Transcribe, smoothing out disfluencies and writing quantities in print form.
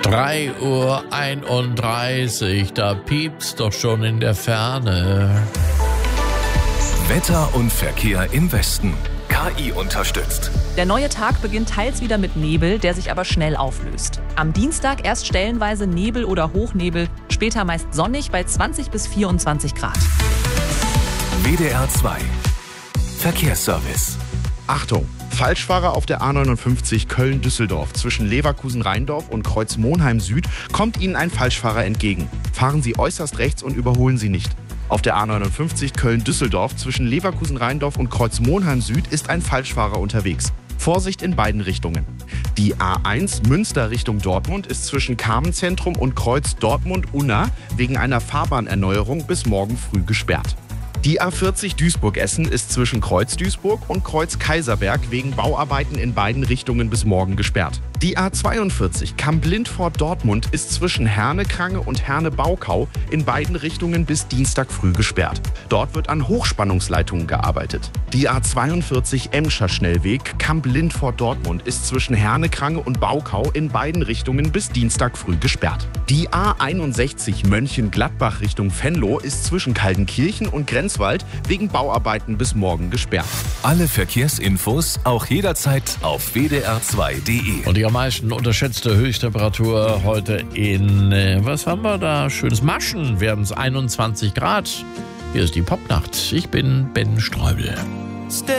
3:31 Uhr, da piept's doch schon in der Ferne. Wetter und Verkehr im Westen. KI unterstützt. Der neue Tag beginnt teils wieder mit Nebel, der sich aber schnell auflöst. Am Dienstag erst stellenweise Nebel oder Hochnebel, später meist sonnig bei 20 bis 24 Grad. WDR 2 Verkehrsservice. Achtung! Falschfahrer auf der A59 Köln-Düsseldorf. Zwischen Leverkusen-Rheindorf und Kreuz-Monheim-Süd kommt Ihnen ein Falschfahrer entgegen. Fahren Sie äußerst rechts und überholen Sie nicht. Auf der A59 Köln-Düsseldorf zwischen Leverkusen-Rheindorf und Kreuz-Monheim-Süd ist ein Falschfahrer unterwegs. Vorsicht in beiden Richtungen. Die A1 Münster Richtung Dortmund ist zwischen Carmenzentrum und Kreuz Dortmund-Unna wegen einer Fahrbahnerneuerung bis morgen früh gesperrt. Die A40 Duisburg-Essen ist zwischen Kreuz Duisburg und Kreuz Kaiserberg wegen Bauarbeiten in beiden Richtungen bis morgen gesperrt. Die A42 Kamp-Lindfort Dortmund ist zwischen Herne-Krange und Herne-Baukau in beiden Richtungen bis Dienstag früh gesperrt. Dort wird an Hochspannungsleitungen gearbeitet. Die A42 Emscher Schnellweg Kamp-Lindfort Dortmund ist zwischen Herne-Krange und Baukau in beiden Richtungen bis Dienstag früh gesperrt. Die A61 Mönchengladbach Richtung Venlo ist zwischen Kaldenkirchen und Grenzwald wegen Bauarbeiten bis morgen gesperrt. Alle Verkehrsinfos auch jederzeit auf wdr2.de. Und die am meisten unterschätzte Höchsttemperatur heute in, was haben wir da? Schönes Maschen, werden es 21 Grad. Hier ist die Popnacht. Ich bin Ben Streubel.